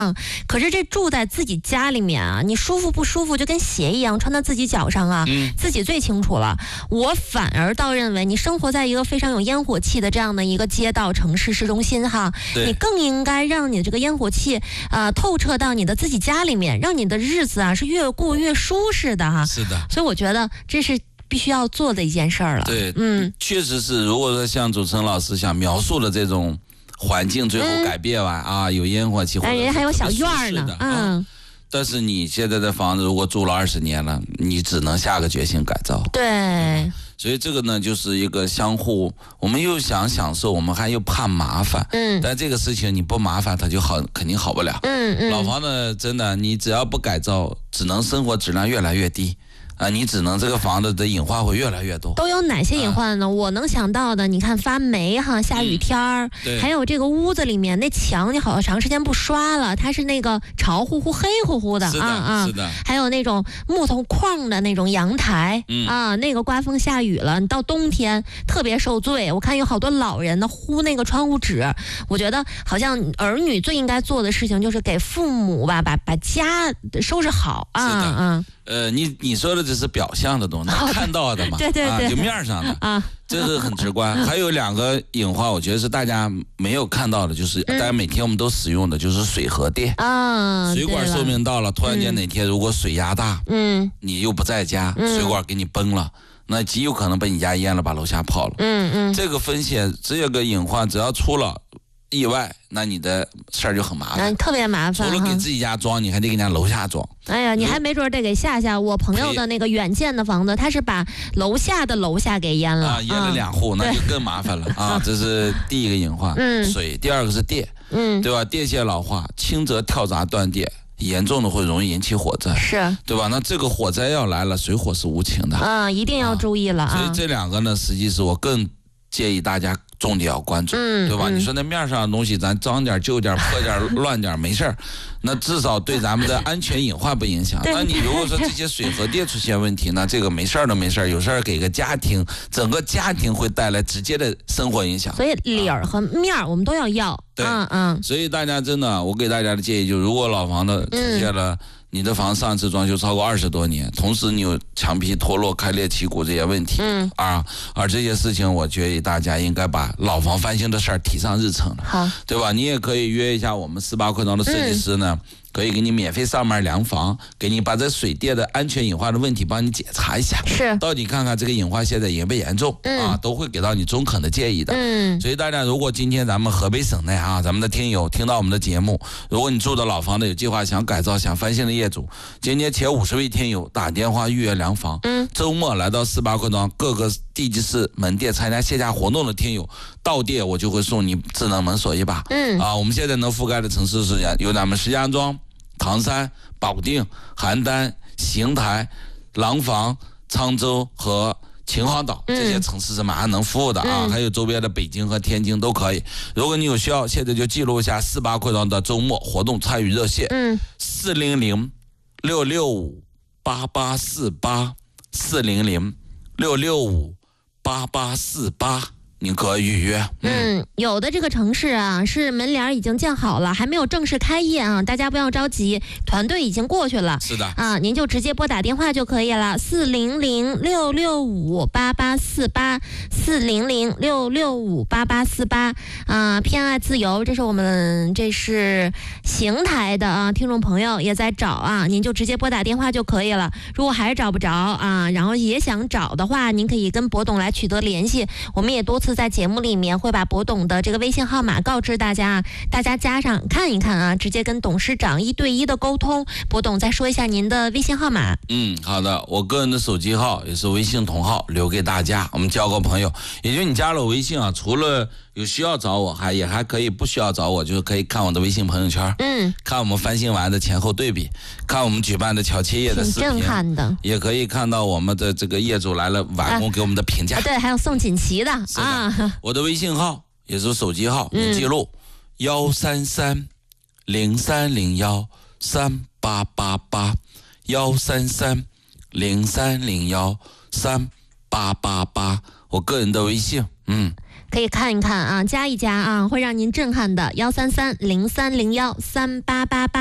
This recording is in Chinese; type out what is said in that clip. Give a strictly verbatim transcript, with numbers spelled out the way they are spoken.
嗯，可是这住在自己家里面啊，你舒服不舒服就跟鞋一样穿在自己脚上啊， 嗯、 自己最清楚了。我反而倒认为，你生活在一个非常有烟火气的这样的一个街道、城市市中心哈，你更应该让你这个烟火气啊、呃、透彻到你的自己家里面，让你的日子啊是越过越舒适的哈。 是的， 所以我觉得这是必须要做的一件事儿了。 对， 嗯， 确实是。如果说像主持人老师想描述的这种环境最后改变完、嗯、啊，有烟火气， 但人家还有小院呢，嗯、 啊。但是你现在的房子如果住了二十年了，你只能下个决心改造。 对。 嗯，所以这个呢，就是一个相互，我们又想享受，我们还又怕麻烦。 嗯。 但这个事情你不麻烦，它就好，肯定好不了。 嗯嗯。 老房子真的，你只要不改造，只能生活质量越来越低。啊，你只能这个房子的隐患会越来越多。 都有哪些隐患呢？啊、我能想到的，你看发霉哈，下雨天儿、嗯，还有这个屋子里面那墙，你好长时间不刷了，它是那个潮乎乎、黑乎乎的， 是的啊啊， 是的。 还有那种木头框的那种阳台、嗯、啊，那个刮风下雨了，你到冬天特别受罪。我看有好多老人呢糊那个窗户纸，我觉得好像儿女最应该做的事情就是给父母吧，把把家收拾好啊啊。 呃，你你说的只是表象的东西，能看到的嘛？ 对对对， 啊、就面上的啊， 这个很直观。还有两个隐患，我觉得是大家没有看到的，就是、嗯、大家每天我们都使用的，就是水和电啊。 水管寿命到了，突然间哪天如果水压大，嗯，你又不在家，嗯、水管给你崩了。那极有可能被你家淹了，把楼下泡了。 嗯嗯， 这个风险，这个隐患，只要出了意外，那你的事儿就很麻烦， 嗯，特别麻烦。 除了给自己家装，你还得给人家楼下装。 哎呀，你还没准得给下下。我朋友的那个远建的房子，他是把楼下的楼下给淹了， 啊，淹了两户，啊、那就更麻烦了啊！这是第一个隐患，嗯，水；第二个是电，嗯，对吧？电线老化，轻则跳闸断电，严重的会容易引起火灾， 是， 对吧？那这个火灾要来了，水火是无情的， 嗯，一定要注意了啊！ 所以这两个呢，实际是我更建议大家重点要关注， 嗯， 对吧？ 嗯、 你说那面上的东西，咱脏点、旧点、破点、乱点没事儿，那至少对咱们的安全隐患不影响。那你如果说这些水和电出现问题，那这个没事儿都没事儿，有事儿给个家庭，整个家庭会带来直接的生活影响。 所以里儿和面儿我们都要要。 对， 嗯嗯。 所以大家真的，我给大家的建议就是，如果老房子出现了。嗯，你的房上次装修超过二十多年，同时你有墙皮脱落、开裂、起骨这些问题，嗯啊，而这些事情，我觉得大家应该把老房翻新的事儿提上日程了， 好， 对吧？你也可以约一下我们四八快装的设计师呢。嗯，可以给你免费上门量房，给你把这水电的安全隐患的问题帮你检查一下， 是到底看看这个隐患现在严不严重，嗯、啊，都会给到你中肯的建议的。嗯，所以大家如果今天咱们河北省内啊，咱们的听友听到我们的节目，如果你住的老房子有计划想改造、想翻新的业主，今天前五十位听友打电话预约量房，嗯，周末来到四八快装各个地级市门店参加线下活动的听友，到店我就会送你智能门锁一把。嗯，啊，我们现在能覆盖的城市是有咱们石家庄、唐山、保定、邯郸、邢台、廊坊、沧州和秦皇岛这些城市是马上能服务的啊，嗯、还有周边的北京和天津都可以。如果你有需要，现在就记录一下四八快装的周末活动参与热线，嗯，四零零六六五八八四八，四零零六六五八八四八。你可以预约。 嗯, 嗯，有的这个城市啊，是门帘已经建好了，还没有正式开业啊，大家不要着急，团队已经过去了。 是的啊，您就直接拨打电话就可以了，四零零六六五八八四八，四零零六六五八八四八啊，偏爱自由，这是我们这是邢台的啊，听众朋友也在找啊，您就直接拨打电话就可以了。如果还是找不着啊，然后也想找的话，您可以跟博董来取得联系，我们也多次在节目里面会把博董的这个微信号码告知大家，大家加上看一看啊，直接跟董事长一对一的沟通。博董再说一下您的微信号码。 嗯，好的，我个人的手机号也是微信同号，留给大家，我们交个朋友。也就你加了我微信啊，除了有需要找我，还也还可以不需要找我，就是可以看我的微信朋友圈，嗯，看我们翻新完的前后对比，看我们举办的乔切业的视频， 挺震撼的， 也可以看到我们的这个业主来了完工给我们的评价、 啊啊。对，还有送锦旗的啊。 我的微信号也是手机号，你记录幺三三零三零幺三八八八，幺三三零三零幺三八八八，我个人的微信，嗯。 可以看一看啊，加一加啊，会让您震撼的。幺三三零三零幺三八八八。